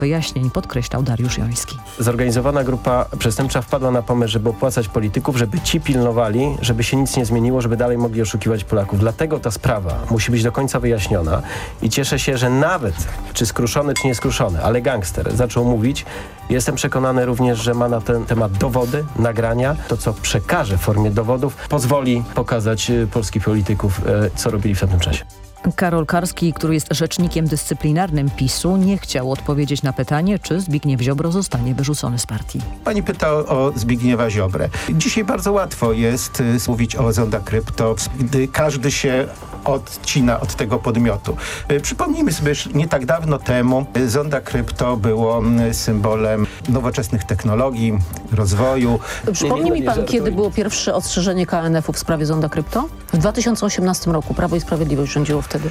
wyjaśnień, podkreślał Dariusz Joński. Zorganizowana grupa przestępcza wpadła na pomysł, żeby opłacać polityków, żeby ci pilnowali, żeby się nic nie zmieniło, żeby dalej mogli oszukiwać Polaków. Dlatego ta sprawa musi być do końca wyjaśniona i cieszę się, że nawet, czy skruszony, czy nieskruszony, ale gangster zaczął mówić. Jestem przekonany również, że ma na ten temat dowody, nagrania. To, co przekaże w formie dowodów, pozwoli pokazać polskich polityków, co robili w tamtym czasie. Karol Karski, który jest rzecznikiem dyscyplinarnym PiS-u, nie chciał odpowiedzieć na pytanie, czy Zbigniew Ziobro zostanie wyrzucony z partii. Pani pyta o Zbigniewa Ziobrę. Dzisiaj bardzo łatwo jest mówić o Zonda Krypto, gdy każdy się odcina od tego podmiotu. Przypomnijmy sobie, że nie tak dawno temu Zonda Krypto było symbolem nowoczesnych technologii, rozwoju. Przypomni mi pan, kiedy było pierwsze ostrzeżenie KNF-u w sprawie Zonda Krypto? W 2018 roku. Prawo i Sprawiedliwość rządziło wtedy.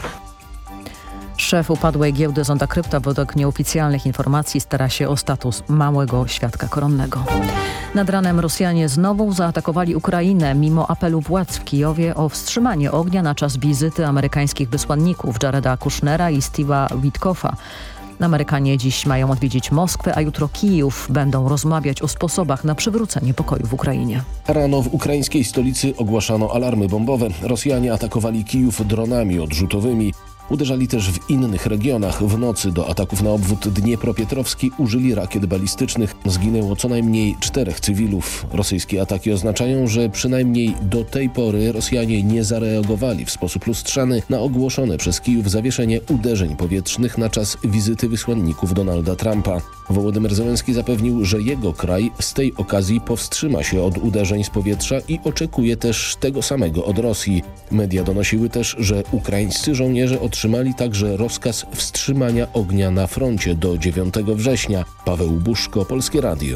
Szef upadłej giełdy Zonda Krypto według nieoficjalnych informacji stara się o status małego świadka koronnego. Nad ranem Rosjanie znowu zaatakowali Ukrainę mimo apelu władz w Kijowie o wstrzymanie ognia na czas wizyty amerykańskich wysłanników Jareda Kushnera i Steve'a Witkoffa. Amerykanie dziś mają odwiedzić Moskwę, a jutro Kijów. Będą rozmawiać o sposobach na przywrócenie pokoju w Ukrainie. Rano w ukraińskiej stolicy ogłaszano alarmy bombowe. Rosjanie atakowali Kijów dronami odrzutowymi. Uderzali też w innych regionach. W nocy do ataków na obwód Dniepropietrowski użyli rakiet balistycznych. Zginęło co najmniej 4 cywilów. Rosyjskie ataki oznaczają, że przynajmniej do tej pory Rosjanie nie zareagowali w sposób lustrzany na ogłoszone przez Kijów zawieszenie uderzeń powietrznych na czas wizyty wysłanników Donalda Trumpa. Wołodymyr Zełenski zapewnił, że jego kraj z tej okazji powstrzyma się od uderzeń z powietrza i oczekuje też tego samego od Rosji. Media donosiły też, że ukraińscy żołnierze otrzymali także rozkaz wstrzymania ognia na froncie do 9 września. Paweł Buszko, Polskie Radio.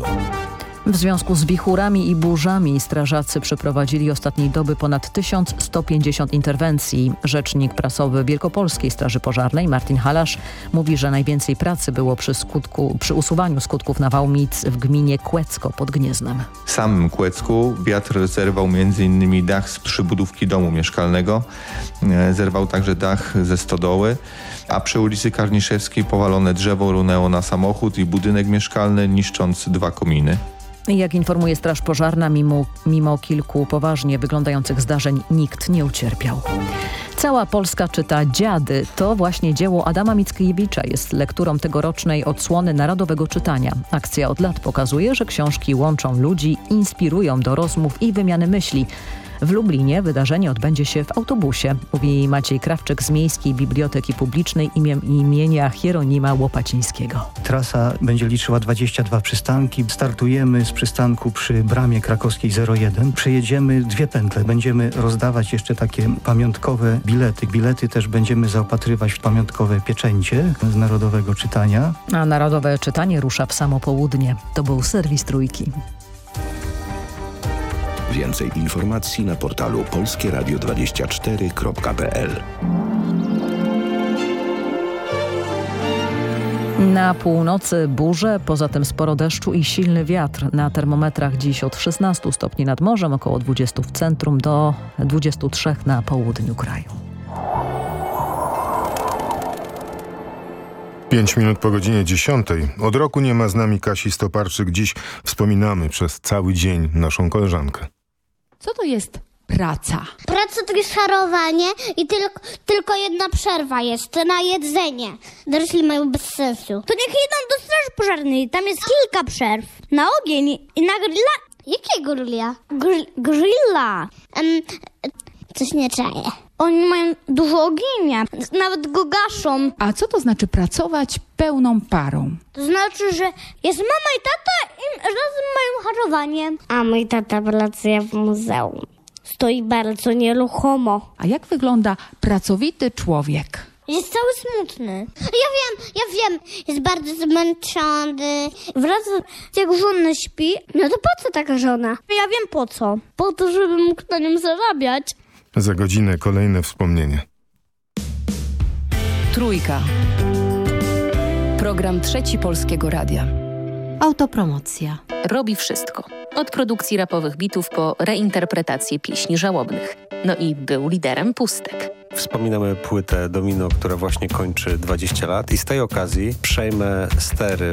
W związku z wichurami i burzami strażacy przeprowadzili ostatniej doby ponad 1150 interwencji. Rzecznik prasowy Wielkopolskiej Straży Pożarnej Martin Halasz mówi, że najwięcej pracy było przy usuwaniu skutków nawałnic w gminie Kłecko pod Gnieznem. W samym Kłecku wiatr zerwał m.in. dach z przybudówki domu mieszkalnego, zerwał także dach ze stodoły, a przy ulicy Karniszewskiej powalone drzewo runęło na samochód i budynek mieszkalny, niszcząc 2 kominy. Jak informuje Straż Pożarna, mimo kilku poważnie wyglądających zdarzeń nikt nie ucierpiał. Cała Polska czyta Dziady. To właśnie dzieło Adama Mickiewicza jest lekturą tegorocznej odsłony Narodowego Czytania. Akcja od lat pokazuje, że książki łączą ludzi, inspirują do rozmów i wymiany myśli. W Lublinie wydarzenie odbędzie się w autobusie, mówi Maciej Krawczyk z Miejskiej Biblioteki Publicznej imienia Hieronima Łopacińskiego. Trasa będzie liczyła 22 przystanki. Startujemy z przystanku przy bramie krakowskiej 01. Przejedziemy 2 pętle. Będziemy rozdawać jeszcze takie pamiątkowe bilety. Bilety też będziemy zaopatrywać w pamiątkowe pieczęcie z Narodowego Czytania. A Narodowe Czytanie rusza w samo południe. To był serwis Trójki. Więcej informacji na portalu polskieradio24.pl. Na północy burze, poza tym sporo deszczu i silny wiatr. Na termometrach dziś od 16 stopni nad morzem, około 20 w centrum do 23 na południu kraju. 5 minut po godzinie 10. Od roku nie ma z nami Kasi Stoparczyk. Dziś wspominamy przez cały dzień naszą koleżankę. Co to jest praca? Praca to jest harowanie i tylko jedna przerwa jest na jedzenie. Dorośli mają bez sensu. To niech idą do straży pożarnej, tam jest kilka przerw. Na ogień i na grilla. Jakiego grilla? Grilla. Coś nie czaję. Oni mają dużo ognia, nawet go gaszą. A co to znaczy pracować pełną parą? To znaczy, że jest mama i tata i razem mają harowanie. A mój tata pracuje w muzeum. Stoi bardzo nieruchomo. A jak wygląda pracowity człowiek? Jest cały smutny. Ja wiem, jest bardzo zmęczony. Wraz jak żona śpi, no to po co taka żona? Ja wiem po co. Po to, żeby mógł na nią zarabiać. Za godzinę kolejne wspomnienie. Trójka. Program Trzeci Polskiego Radia. Autopromocja. Robi wszystko. Od produkcji rapowych bitów po reinterpretację pieśni żałobnych. No i był liderem Pustek. Wspominamy płytę Domino, która właśnie kończy 20 lat i z tej okazji przejmę stery